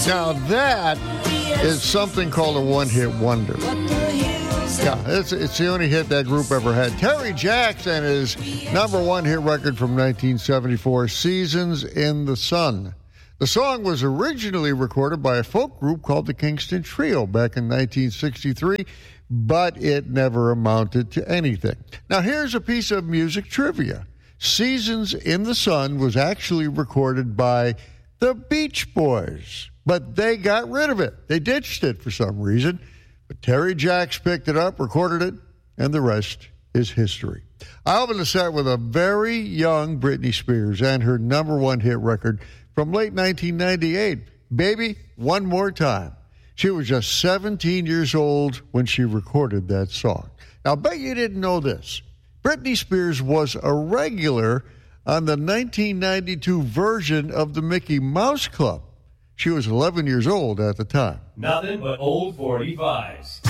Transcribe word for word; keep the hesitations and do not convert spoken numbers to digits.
Now that is something called a one-hit wonder. Yeah, it's, it's the only hit that group ever had. Terry Jacks and his number one hit record from nineteen seventy-four, Seasons in the Sun. The song was originally recorded by a folk group called the Kingston Trio back in nineteen sixty-three, but it never amounted to anything. Now, here's a piece of music trivia. Seasons in the Sun was actually recorded by the Beach Boys, but they got rid of it. They ditched it for some reason. But Terry Jacks picked it up, recorded it, and the rest is history. I opened the set with a very young Britney Spears and her number one hit record from late nineteen ninety-eight, Baby, One More Time. She was just seventeen years old when she recorded that song. Now, I bet you didn't know this. Britney Spears was a regular on the nineteen ninety-two version of the Mickey Mouse Club. She was eleven years old at the time. Nothing but old forty-fives.